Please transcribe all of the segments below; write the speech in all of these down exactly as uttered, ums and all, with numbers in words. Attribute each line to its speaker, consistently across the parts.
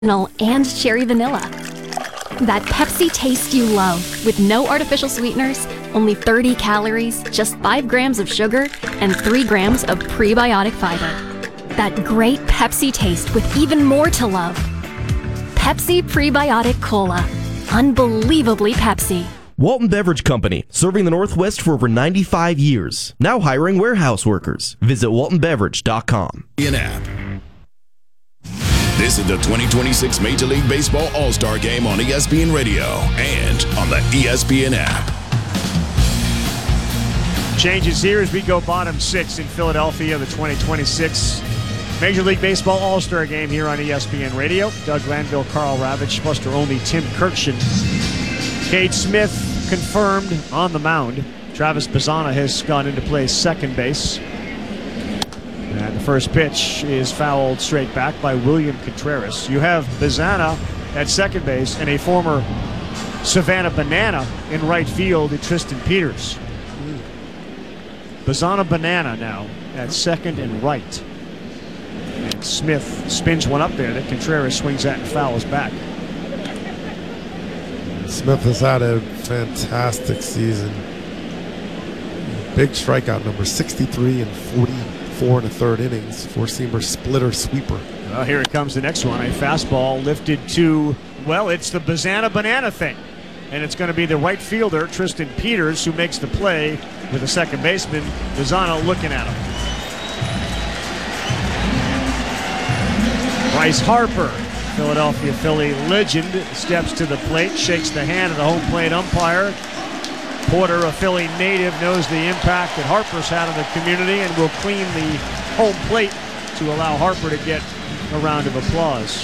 Speaker 1: and cherry vanilla. That Pepsi taste you love, with no artificial sweeteners, only thirty calories, just five grams of sugar, and three grams of prebiotic fiber. That great Pepsi taste with even more to love. Pepsi Prebiotic Cola. Unbelievably Pepsi.
Speaker 2: Walton Beverage Company, serving the Northwest for over ninety-five years. Now hiring warehouse workers. Visit walton beverage dot com.
Speaker 3: An app. This is the twenty twenty-six Major League Baseball All-Star Game on E S P N Radio and on the E S P N app.
Speaker 4: Changes here as we go bottom six in Philadelphia, the twenty twenty-six Major League Baseball All-Star Game here on E S P N Radio. Doug Glanville, Carl Ravitch, Buster Olney, Tim Kirkshin. Cade Smith confirmed on the mound. Travis Bazzana has gone into play second base. And the first pitch is fouled straight back by William Contreras. You have Bazzana at second base and a former Savannah Banana in right field, Tristan Peters. Bazzana Banana now at second and right. And Smith spins one up there that Contreras swings at and fouls back.
Speaker 5: Smith has had a fantastic season. Big strikeout number, sixty-three and forty-four in the third innings. Four-seamer splitter sweeper.
Speaker 4: Well, here it comes, the next one. A fastball lifted to, well, it's the Bazzana Banana thing. And it's going to be the right fielder, Tristan Peters, who makes the play with the second baseman, Bazzana, looking at him. Bryce Harper, Philadelphia Philly legend, steps to the plate, shakes the hand of the home plate umpire. Porter, a Philly native, knows the impact that Harper's had on the community and will clean the home plate to allow Harper to get a round of applause.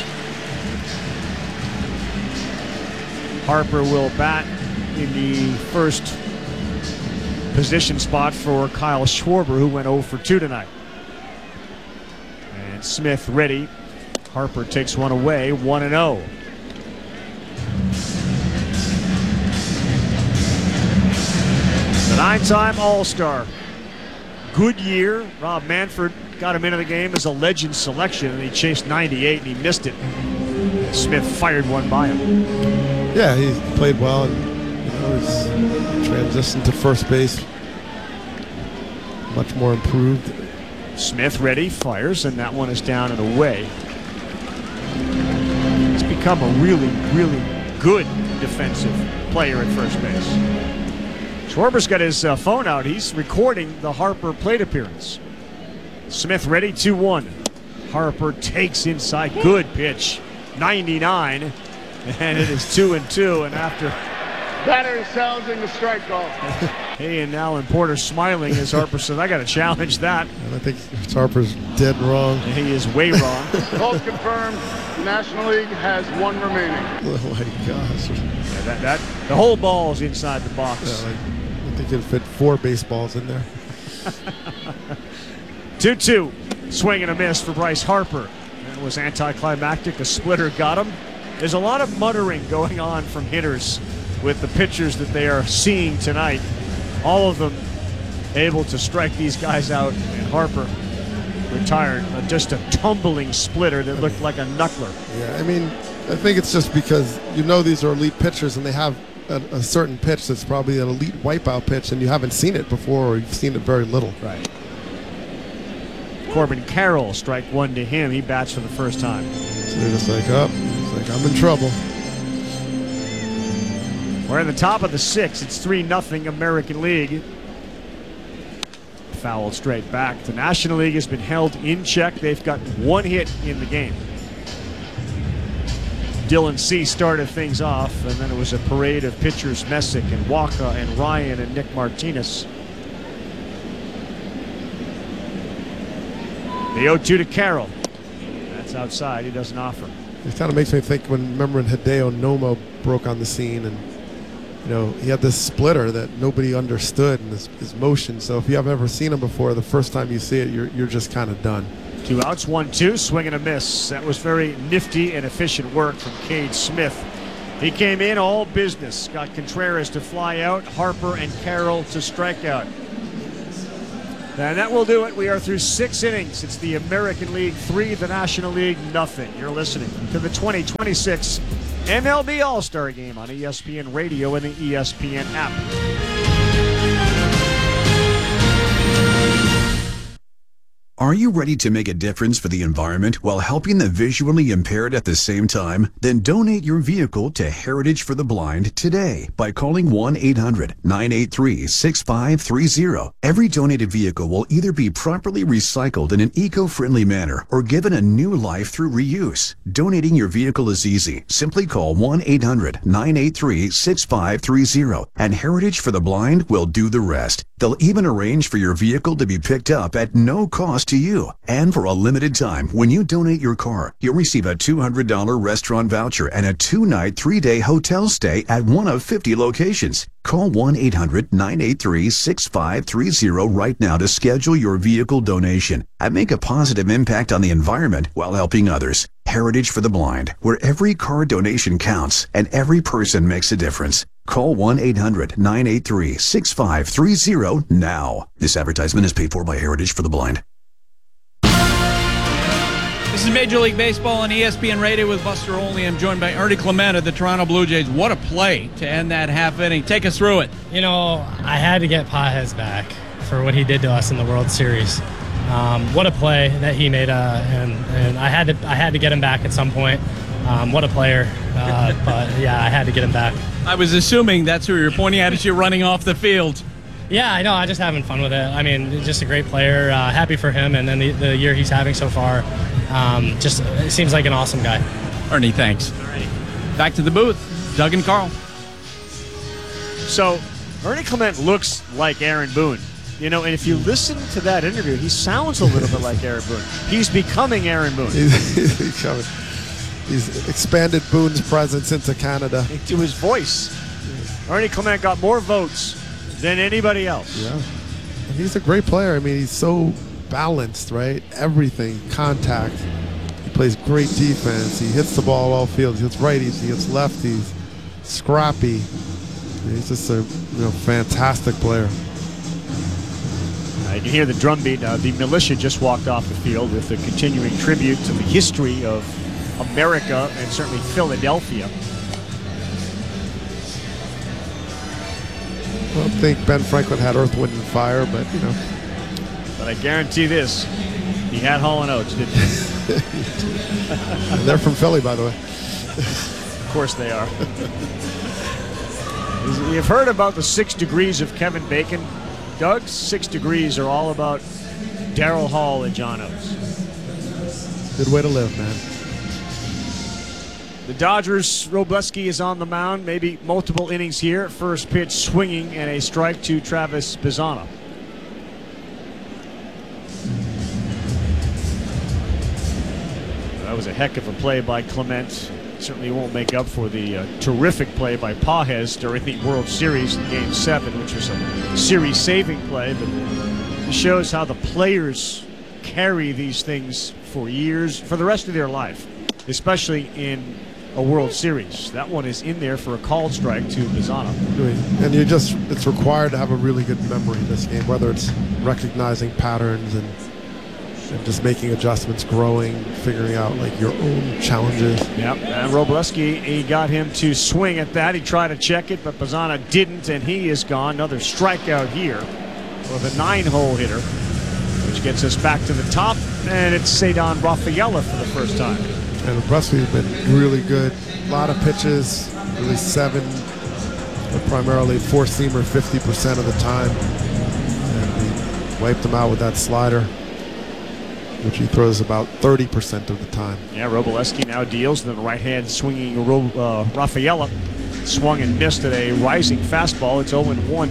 Speaker 4: Harper will bat in the first position spot for Kyle Schwarber, who went oh for two tonight. And Smith ready. Harper takes one away, one and oh. The nine-time All-Star. Good year. Rob Manfred got him into the game as a legend selection, and he chased ninety-eight and he missed it. Smith fired one by him.
Speaker 5: Yeah, he played well, and you know, he's transitioned to first base. Much more improved.
Speaker 4: Smith ready, fires, and that one is down and away. He's become a really, really good defensive player at first base. Schwarber's got his uh, phone out. He's recording the Harper plate appearance. Smith ready, two one. Harper takes inside. Good pitch. ninety-nine. And it is two and two. And after.
Speaker 6: Batter challenging the strike call.
Speaker 4: Hey, and Alan Porter smiling as Harper says, I got to challenge that.
Speaker 5: And I think Harper's dead wrong.
Speaker 4: And he is way wrong.
Speaker 6: Calls confirmed. The National League has one remaining.
Speaker 5: Oh my gosh.
Speaker 4: Yeah, that, that, the whole ball is inside the box.
Speaker 5: Yeah, like, I think it'd fit four baseballs in there.
Speaker 4: two two. Swing and a miss for Bryce Harper. That was anticlimactic. A splitter got him. There's a lot of muttering going on from hitters with the pitchers that they are seeing tonight. All of them able to strike these guys out. And Harper retired. Uh, just a tumbling splitter that looked like a knuckler.
Speaker 5: Yeah, I mean, I think it's just because you know these are elite pitchers and they have a, a certain pitch that's probably an elite wipeout pitch, and you haven't seen it before, or you've seen it very little.
Speaker 4: Right. Corbin Carroll, strike one to him. He bats for the first time.
Speaker 5: So they're just like, oh, it's like I'm in trouble.
Speaker 4: We're in the top of the sixth. It's three nothing American League. Fouled straight back. The National League has been held in check. They've got one hit in the game. Dylan C. started things off, and then it was a parade of pitchers, Messick and Waka and Ryan and Nick Martinez. The oh two to Carroll. That's outside. He doesn't offer.
Speaker 5: It kind of makes me think when, remember when Hideo Nomo broke on the scene, and you know, he had this splitter that nobody understood and his, his motion. So if you have ever seen him before, the first time you see it, you're, you're just kind of done.
Speaker 4: Two outs, one, two, swing and a miss. That was very nifty and efficient work from Cade Smith. He came in all business. Got Contreras to fly out, Harper and Carroll to strike out. And that will do it. We are through six innings. It's the American League three, the National League nothing. You're listening to the twenty twenty-six M L B All-Star Game on E S P N Radio and the E S P N app.
Speaker 7: Are you ready to make a difference for the environment while helping the visually impaired at the same time? Then donate your vehicle to Heritage for the Blind today by calling one eight hundred nine eight three six five three zero. Every donated vehicle will either be properly recycled in an eco-friendly manner or given a new life through reuse. Donating your vehicle is easy. Simply call one eight hundred nine eight three six five three zero and Heritage for the Blind will do the rest. They'll even arrange for your vehicle to be picked up at no cost to you. And for a limited time, when you donate your car, you'll receive a two hundred dollars restaurant voucher and a two-night, three-day hotel stay at one of fifty locations. Call one eight hundred nine eight three six five three zero right now to schedule your vehicle donation and make a positive impact on the environment while helping others. Heritage for the Blind, where every car donation counts and every person makes a difference. Call one eight hundred nine eight three six five three zero now. This advertisement is paid for by Heritage for the Blind.
Speaker 8: This is Major League Baseball on E S P N Radio with Buster Olney. I'm joined by Ernie Clement of the Toronto Blue Jays. What a play to end that half inning. Take us through it.
Speaker 9: You know, I had to get Pages back for what he did to us in the World Series. Um, what a play that he made, uh, and and I had to I had to get him back at some point. Um, what a player, uh, but yeah, I had to get him back.
Speaker 8: I was assuming that's who you're pointing at as you're running off the field.
Speaker 9: Yeah, I know. I'm just having fun with it. I mean, just a great player. Uh, happy for him, and then the, the year he's having so far. Um, just it seems like an awesome guy.
Speaker 8: Ernie, thanks. Back to the booth. Doug and Carl.
Speaker 4: So, Ernie Clement looks like Aaron Boone. You know, and if you listen to that interview, he sounds a little bit like Aaron Boone. He's becoming Aaron Boone.
Speaker 5: He's, he's becoming. He's expanded Boone's presence into Canada.
Speaker 4: To his voice. Ernie Clement got more votes than anybody else.
Speaker 5: Yeah. And he's a great player. I mean, he's so balanced, right? Everything, contact. He plays great defense. He hits the ball all fields. He hits righties. He hits lefties. Scrappy. He's just a you know fantastic player.
Speaker 4: Uh, you can hear the drumbeat. Uh, the militia just walked off the field with a continuing tribute to the history of America and certainly Philadelphia.
Speaker 5: I don't think Ben Franklin had Earth, Wind, and Fire, but you know.
Speaker 4: But I guarantee this, he had Hall and Oates, didn't he?
Speaker 5: They're from Philly, by the way.
Speaker 4: Of course they are. You've heard about the six degrees of Kevin Bacon. Doug's six degrees are all about Darrell Hall and John Oates.
Speaker 5: Good way to live, man.
Speaker 4: The Dodgers, Robleski is on the mound. Maybe multiple innings here. First pitch swinging and a strike to Travis Bazzana. That was a heck of a play by Clement. Certainly won't make up for the uh, terrific play by Pages during the World Series in Game seven, which was a series-saving play, but it shows how the players carry these things for years, for the rest of their life, especially in a World Series. That one is in there for a called strike to Bazzana.
Speaker 5: And you just, it's required to have a really good memory in this game, whether it's recognizing patterns and and just making adjustments, growing, figuring out like your own challenges.
Speaker 4: Yep, and Robleski, he got him to swing at that. He tried to check it, but Bazzana didn't, and he is gone. Another strikeout here for the nine-hole hitter, which gets us back to the top, and it's Ceddanne Rafaela for the first time.
Speaker 5: And Robleski's been really good. A lot of pitches, really seven, but primarily four-seamer fifty percent of the time. And we wiped him out with that slider, which he throws about thirty percent of the time.
Speaker 4: Yeah, Robleski now deals. Then the right-hand swinging Ro- uh, Rafaela swung and missed at a rising fastball. It's oh one.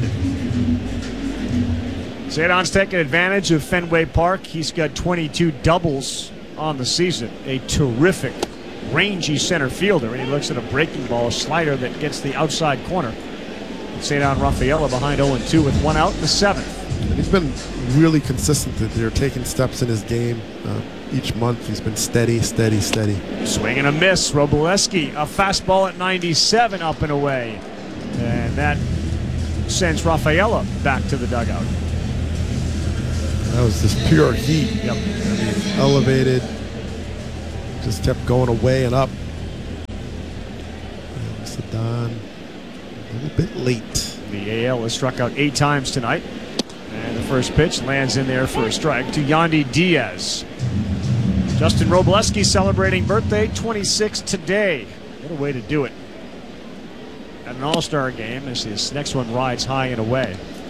Speaker 4: Ceddanne's taking advantage of Fenway Park. He's got twenty-two doubles on the season. A terrific, rangy center fielder. And he looks at a breaking ball, a slider that gets the outside corner. Ceddanne Rafaela behind oh two with one out in the seventh.
Speaker 5: And he's been really consistent this year, taking steps in his game. Uh, each month he's been steady, steady, steady.
Speaker 4: Swing and a miss. Robleski, a fastball at ninety-seven up and away. And that sends Rafaela back to the dugout.
Speaker 5: That was just pure heat.
Speaker 4: Yep.
Speaker 5: I mean, elevated, just kept going away and up. And Ceddanne, a little bit late.
Speaker 4: The A L has struck out eight times tonight. And the first pitch lands in there for a strike to Yandy Diaz. Justin Wrobleski celebrating birthday, twenty-six today. What a way to do it at an All-Star game as this next one rides high and away.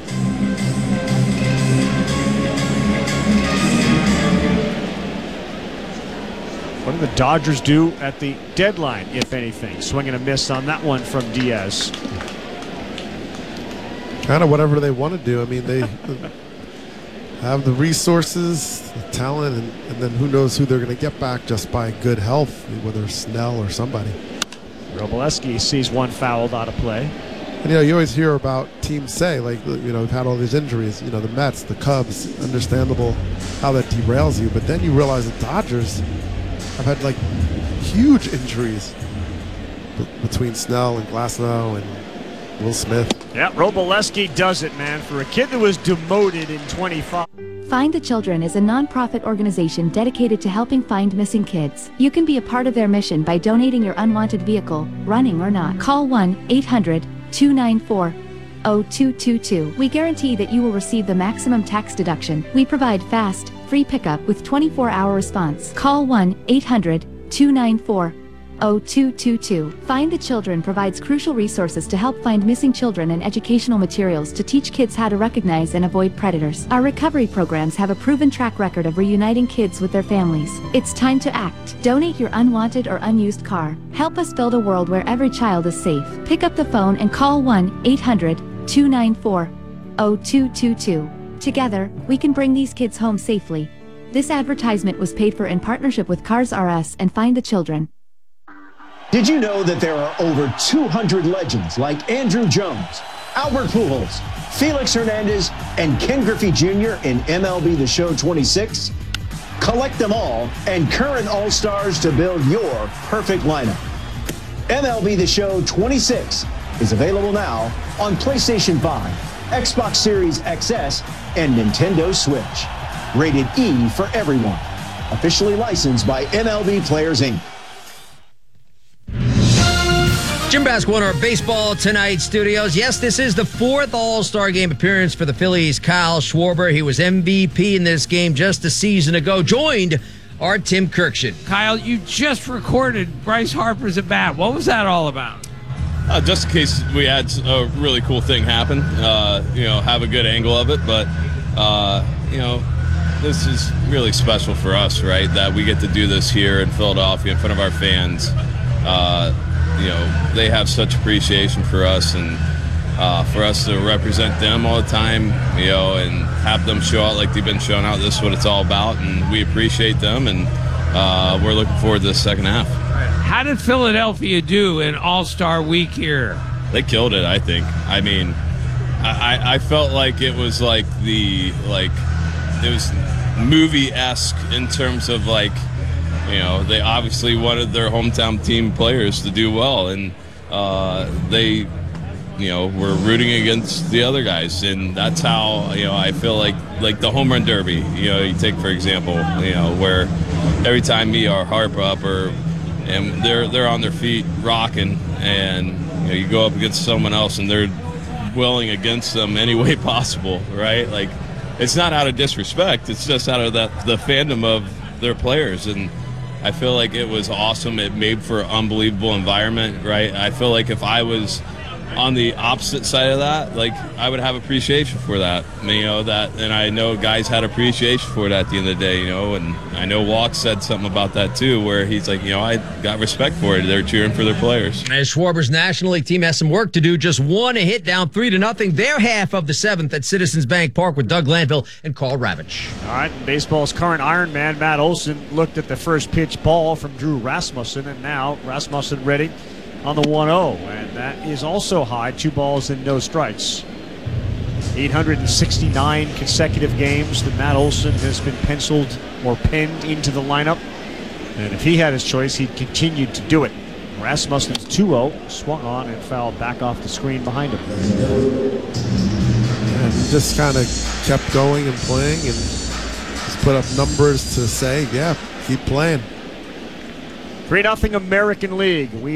Speaker 4: What do the Dodgers do at the deadline, if anything? Swing and a miss on that one from Diaz.
Speaker 5: Kind of whatever they want to do. I mean, they have the resources, the talent, and, and then who knows who they're going to get back just by good health, whether it's Snell or somebody.
Speaker 4: Wrobleski sees one fouled out of play.
Speaker 5: And, you know, you always hear about teams say, like, you know, we've had all these injuries. You know, the Mets, the Cubs, understandable how that derails you. But then you realize the Dodgers have had, like, huge injuries b- between Snell and Glasnow and Will Smith.
Speaker 4: Yeah, Wrobleski does it, man. For a kid that was demoted in twenty-five.
Speaker 10: Find the Children is a non-profit organization dedicated to helping find missing kids. You can be a part of their mission by donating your unwanted vehicle, running or not. Call one eight hundred two nine four zero two two two. We guarantee that you will receive the maximum tax deduction. We provide fast, free pickup with twenty-four hour response. Call one eight hundred two nine four zero two two two. Find the Children provides crucial resources to help find missing children and educational materials to teach kids how to recognize and avoid predators. Our recovery programs have a proven track record of reuniting kids with their families. It's time to act. Donate your unwanted or unused car. Help us build a world where every child is safe. Pick up the phone and call one eight hundred two nine four zero two two two. Together, we can bring these kids home safely. This advertisement was paid for in partnership with Cars R Us and Find the Children.
Speaker 11: Did you know that there are over two hundred legends like Andruw Jones, Albert Pujols, Felix Hernandez, and Ken Griffey Junior in M L B The Show twenty-six? Collect them all and current All-Stars to build your perfect lineup. M L B The Show twenty-six is available now on PlayStation five, Xbox Series X S, and Nintendo Switch. Rated E for everyone. Officially licensed by M L B Players, Incorporated.
Speaker 12: Jim Bask, our Baseball Tonight studios. Yes, this is the fourth All-Star Game appearance for the Phillies' Kyle Schwarber. He was M V P in this game just a season ago. Joined our Tim Kurkjian.
Speaker 8: Kyle, you just recorded Bryce Harper's at bat. What was that all about?
Speaker 13: Uh, just in case we had a really cool thing happen, uh, you know, have a good angle of it. But, uh, you know, this is really special for us, right, that we get to do this here in Philadelphia in front of our fans. Uh, you know, they have such appreciation for us, and uh, for us to represent them all the time, you know, and have them show out like they've been showing out. This is what it's all about, and we appreciate them, and uh, we're looking forward to the second half.
Speaker 8: How did Philadelphia do in All-Star Week here?
Speaker 13: They killed it, I think. I mean, I, I felt like it was like the, like, it was movie-esque in terms of, like, you know, they obviously wanted their hometown team players to do well, and uh, they, you know, were rooting against the other guys, and that's how, you know, I feel like, like the home run derby, you know, you take, for example, you know, where every time me or Harper up or, and they're, they're on their feet rocking, and, you know, you go up against someone else and they're willing against them any way possible, right? Like, it's not out of disrespect, it's just out of that, the fandom of their players, and I feel like it was awesome. It made for an unbelievable environment, right? I feel like if I was on the opposite side of that, like, I would have appreciation for that, you know, that, and I know guys had appreciation for it at the end of the day, you know, and I know Walk said something about that too, where he's like, you know, I got respect for it. They're cheering for their players.
Speaker 12: As Schwarber's National League team has some work to do, just one a hit down three to nothing. Their half of the seventh at Citizens Bank Park with Doug Glanville and Carl Ravitch.
Speaker 4: All right, baseball's current Iron Man, Matt Olson, looked at the first pitch ball from Drew Rasmussen, and now Rasmussen ready on the one oh, and that is also high, two balls and no strikes. eight hundred sixty-nine consecutive games that Matt Olson has been penciled or penned into the lineup, and if he had his choice, he'd continue to do it. Rasmussen's two oh, swung on and fouled back off the screen behind him.
Speaker 5: And just kind of kept going and playing, and put up numbers to say, yeah, keep playing.
Speaker 4: three nothing American League. We